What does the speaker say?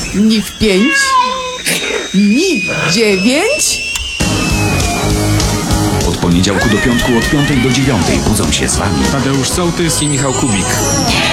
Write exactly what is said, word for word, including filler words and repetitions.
Ni w pięć, ni w dziewięć. Od poniedziałku do piątku od piątej do dziewiątej budzą się z wami Tadeusz Sołtys i Michał Kubik.